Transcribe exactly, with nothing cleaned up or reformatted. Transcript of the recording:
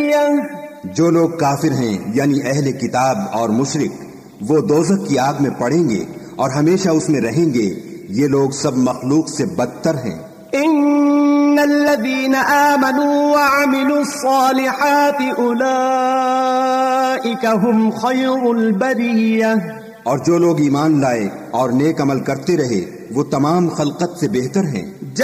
जो लोग काफिर हैं यानी अहले किताब और मुशरिक, वो दोज़ख की आग में पड़ेंगे और हमेशा उसमें रहेंगे। ये लोग सब मखलूक से बदतर हैं। इन्नल्लज़ीना आमनू व अमिलुस्सालिहाति उलाइका हुम खैरुल बरिय्या। और जो लोग ईमान लाए और नेक अमल करते रहे वो तमाम खल्कत से बेहतर हैं।